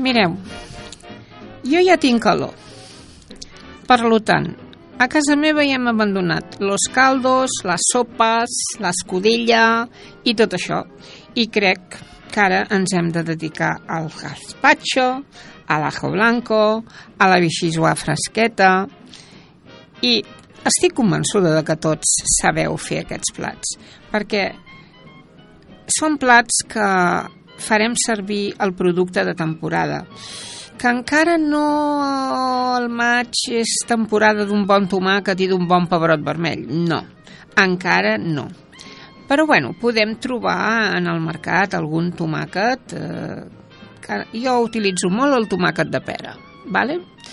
Mireu, jo ja tinc calor. Per tant, a casa meva ja hem abandonat los caldos, les sopes, l'escudella i tot això. I crec que ara ens hem de dedicar al gazpacho, a l'ajo blanco, a la vixisoa fresqueta. I estic convençuda de que tots sabeu fer aquests plats, perquè són plats que farem servir el producte de temporada, que encara no al maig és temporada d'un bon tomàquet i d'un bon pebrot vermell. No, encara no. Però bueno, podem trobar en el mercat algun tomàquet. Jo utilitzo molt el tomàquet de pera, vale?